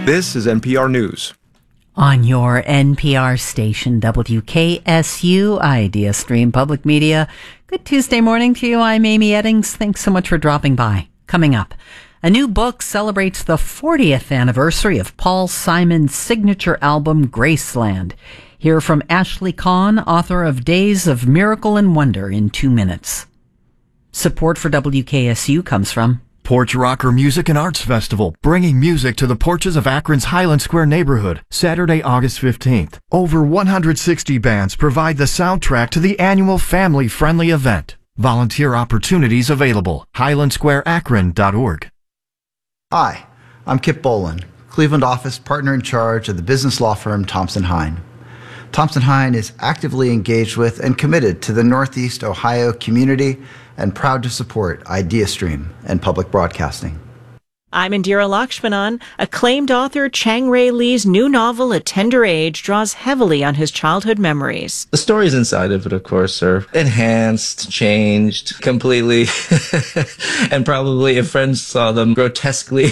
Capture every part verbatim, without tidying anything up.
This is N P R News. On your N P R station, W K S U, Idea Stream Public Media. Good Tuesday morning to you. I'm Amy Eddings. Thanks so much for dropping by. Coming up, a new book celebrates the fortieth anniversary of Paul Simon's signature album, Graceland. Hear from Ashley Kahn, author of Days of Miracle and Wonder, in two minutes. Support for W K S U comes from Porch Rocker Music and Arts Festival, bringing music to the porches of Akron's Highland Square neighborhood, Saturday, August fifteenth. Over one hundred sixty bands provide the soundtrack to the annual family-friendly event. Volunteer opportunities available. highland square akron dot org. Hi, I'm Kip Bolin, Cleveland office partner in charge of the business law firm Thompson Hine. Thompson Hine is actively engaged with and committed to the Northeast Ohio community and proud to support IdeaStream and public broadcasting. I'm Indira Lakshmanan. Acclaimed author Chang Rae Lee's new novel, A Tender Age, draws heavily on his childhood memories. The stories inside of it, of course, are enhanced, changed completely, and probably if friends saw them, grotesquely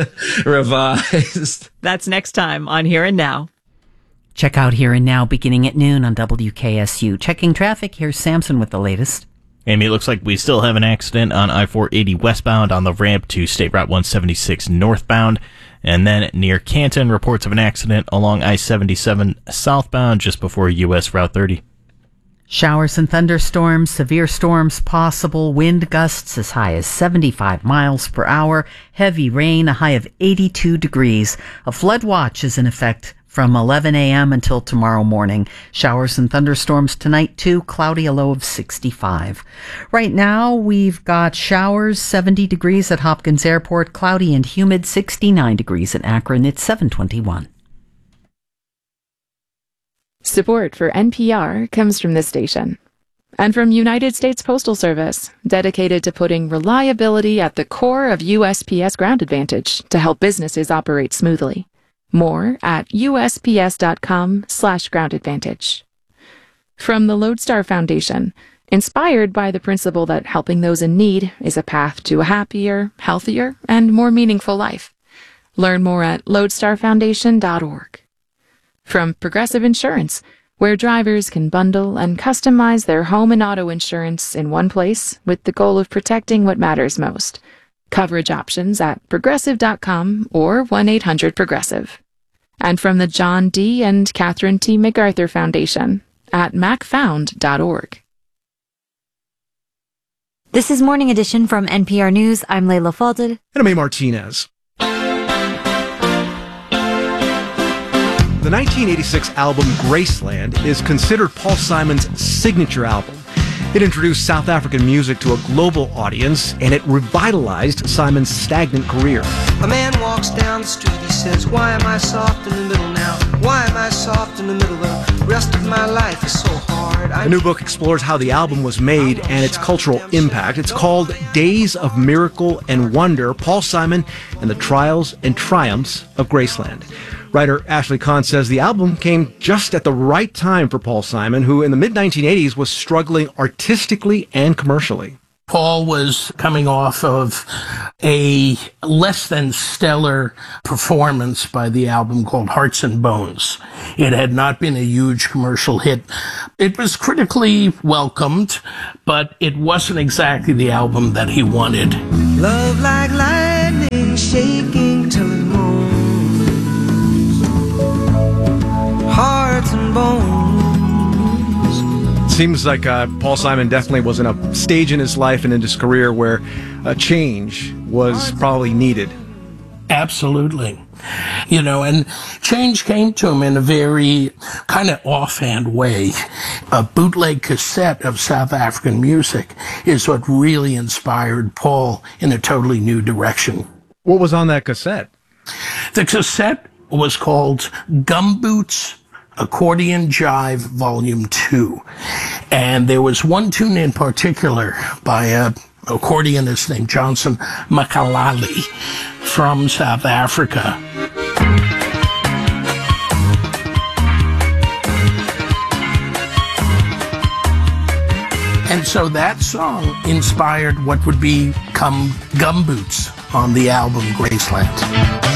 revised. That's next time on Here and Now. Check out Here and Now beginning at noon on W K S U. Checking traffic, here's Samson with the latest. Amy, it looks like we still have an accident on I four eighty westbound on the ramp to State Route one seventy-six northbound. And then near Canton, reports of an accident along I seventy-seven southbound just before U S Route thirty. Showers and thunderstorms, severe storms possible, wind gusts as high as seventy-five miles per hour, heavy rain, a high of eighty-two degrees. A flood watch is in effect from eleven a.m. until tomorrow morning. Showers and thunderstorms tonight, too. Cloudy, a low of sixty-five. Right now, we've got showers, seventy degrees at Hopkins Airport, cloudy and humid, sixty-nine degrees at Akron. It's seven twenty-one. Support for N P R comes from this station and from United States Postal Service, dedicated to putting reliability at the core of U S P S Ground Advantage to help businesses operate smoothly. More at U S P S dot com slash ground advantage. From the Lodestar Foundation, inspired by the principle that helping those in need is a path to a happier, healthier, and more meaningful life. Learn more at lodestar foundation dot org. From Progressive Insurance, where drivers can bundle and customize their home and auto insurance in one place with the goal of protecting what matters most. Coverage options at progressive dot com or one eight hundred progressive. And from the John D. and Catherine T. MacArthur Foundation at mac found dot org. This is Morning Edition from N P R News. I'm Leila Fadel. And I'm A. Martinez. The nineteen eighty-six album Graceland is considered Paul Simon's signature album. It introduced South African music to a global audience, and it revitalized Simon's stagnant career. A man walks down the street, he says, why am I soft in the middle now? Why am I soft in the middle? The rest of my life is so hard. The new book explores how the album was made and its cultural impact. It's called Days of Miracle and Wonder, Paul Simon and the Trials and Triumphs of Graceland. Writer Ashley Kahn says the album came just at the right time for Paul Simon, who in the mid nineteen eighties was struggling artistically and commercially. Paul was coming off of a less than stellar performance by the album called Hearts and Bones. It had not been a huge commercial hit. It was critically welcomed, but it wasn't exactly the album that he wanted. Love like lightning shaking till it moans. Hearts and bones. Seems like uh, Paul Simon definitely was in a stage in his life and in his career where a change was probably needed. Absolutely. You know, and change came to him in a very kind of offhand way. A bootleg cassette of South African music is what really inspired Paul in a totally new direction. What was on that cassette? The cassette was called Gumboots Accordion Jive Volume two. And there was one tune in particular by a accordionist named Johnson Makalali from South Africa. And so that song inspired what would become Gumboots on the album Graceland.